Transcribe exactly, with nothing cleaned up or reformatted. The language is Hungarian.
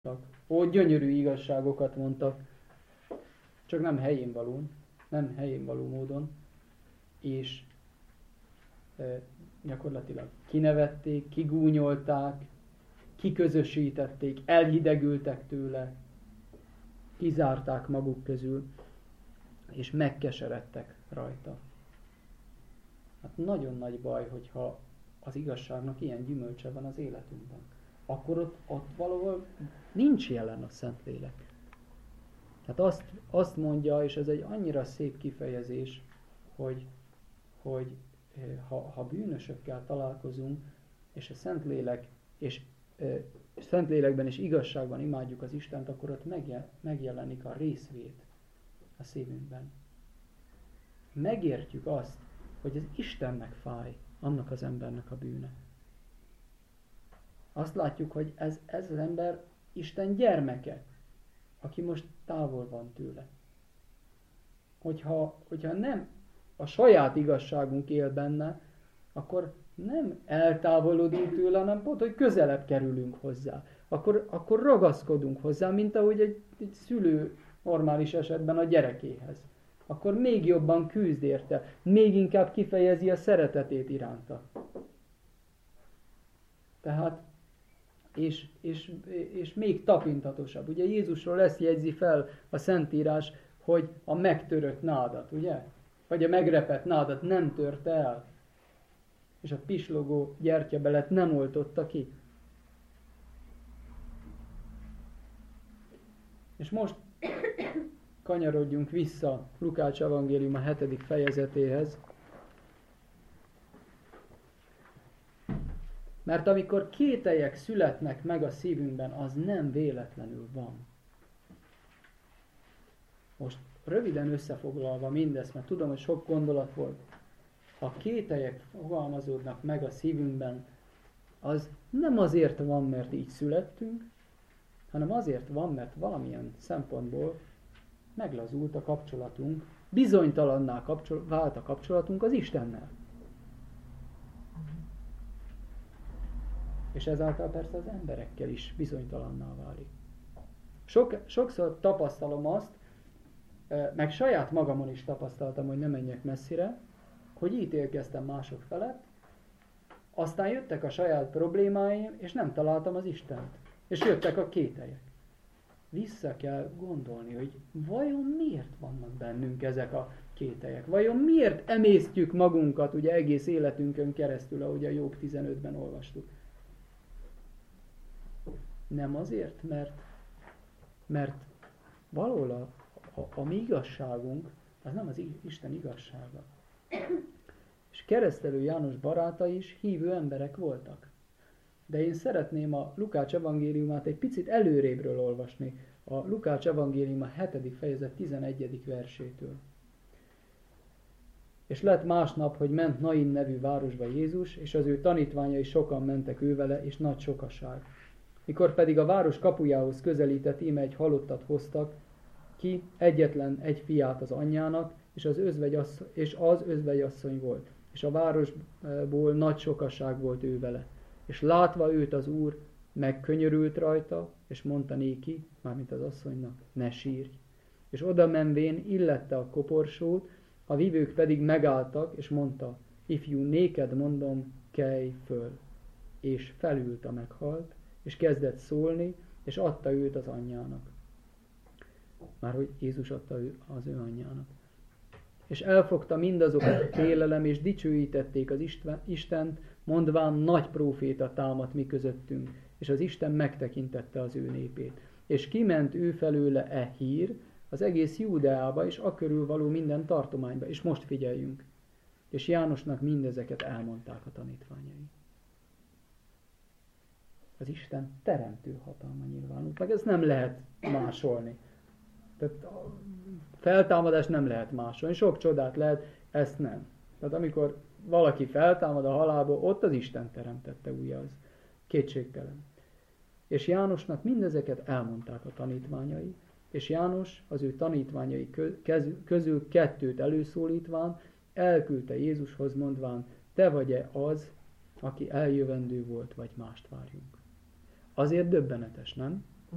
Ó, gyönyörű igazságokat mondtak, csak nem helyén való, nem helyén való módon, és e, gyakorlatilag kinevették, kigúnyolták, kiközösítették, elhidegültek tőle, kizárták maguk közül, és megkeseredtek rajta. Hát nagyon nagy baj, hogyha az igazságnak ilyen gyümölcse van az életünkben. Akkor ott, ott valahol nincs jelen a Szentlélek. Hát azt, azt mondja, és ez egy annyira szép kifejezés, hogy, hogy ha, ha bűnösökkel találkozunk, és a Szentlélek, és e, Szentlélekben és igazságban imádjuk az Istent, akkor ott megjel, megjelenik a részvét a szívünkben. Megértjük azt, hogy az Istennek fáj annak az embernek a bűne. Azt látjuk, hogy ez, ez az ember Isten gyermeke, aki most távol van tőle. Hogyha, hogyha nem a saját igazságunk él benne, akkor nem eltávolodunk tőle, hanem pont, hogy közelebb kerülünk hozzá. Akkor, akkor ragaszkodunk hozzá, mint ahogy egy, egy szülő normális esetben a gyerekéhez. Akkor még jobban küzd érte, még inkább kifejezi a szeretetét iránta. Tehát, és, és, és még tapintatosabb. Ugye Jézusról ezt jegyzi fel a Szentírás, hogy a megtörött nádat, ugye? Vagy a megrepett nádat nem törte el. És a pislogó gyertyabelet nem oltotta ki. És most kanyarodjunk vissza Lukács evangélium a hetedik fejezetéhez. Mert amikor kételyek születnek meg a szívünkben, az nem véletlenül van. Most röviden összefoglalva mindezt, mert tudom, hogy sok gondolat volt. Ha kételyek fogalmazódnak meg a szívünkben, az nem azért van, mert így születtünk, hanem azért van, mert valamilyen szempontból meglazult a kapcsolatunk, bizonytalanná kapcsol- vált a kapcsolatunk az Istennel. És ezáltal persze az emberekkel is bizonytalanná válik. Sok, sokszor tapasztalom azt, meg saját magamon is tapasztaltam, hogy nem menjek messzire, hogy ítélkeztem mások felett, aztán jöttek a saját problémáim, és nem találtam az Istent. És jöttek a kételyek. Vissza kell gondolni, hogy vajon miért vannak bennünk ezek a kételyek? Vajon miért emésztjük magunkat ugye egész életünkön keresztül, ahogy a Jobb tizenötben olvastuk? Nem azért, mert, mert valahol a, a, a mi igazságunk, az nem az Isten igazsága. És Keresztelő János barátai is hívő emberek voltak. De én szeretném a Lukács evangéliumát egy picit előrébről olvasni. A Lukács evangélium a hetedik fejezet tizenegyedik versétől. És lett másnap, hogy ment Nain nevű városba Jézus, és az ő tanítványai sokan mentek ővele, és nagy sokaság. Mikor pedig a város kapujához közelített, íme egy halottat hoztak ki, egyetlen egy fiát az anyjának, és az özvegyasszony, és az özvegyasszony volt. És a városból nagy sokaság volt ővele. És látva őt az Úr, megkönyörült rajta, és mondta néki, mármint az asszonynak, ne sírj. És oda menvén illette a koporsót, a vivők pedig megálltak, és mondta, ifjú, néked mondom, kelj föl. És felült a meghalt, és kezdett szólni, és adta őt az anyjának. Már hogy Jézus adta ő, az ő anyjának. És elfogta mindazokat félelem, és dicsőítették az Istent, mondván, nagy próféta támadt mi közöttünk, és az Isten megtekintette az ő népét. És kiment ő felőle e hír az egész Júdeába, és akörül való minden tartományba. És most figyeljünk. És Jánosnak mindezeket elmondták a tanítványai. Az Isten teremtő hatalma nyilvánult, meg ezt nem lehet másolni. Tehát a feltámadást nem lehet másolni, sok csodát lehet, ezt nem. Tehát amikor valaki feltámad a halálból, ott az Isten teremtette, ugye az kétségtelen. És Jánosnak mindezeket elmondták a tanítványai, és János az ő tanítványai közül kettőt előszólítván elküldte Jézushoz, mondván, te vagy-e az, aki eljövendő volt, vagy mást várjunk. Azért döbbenetes, nem?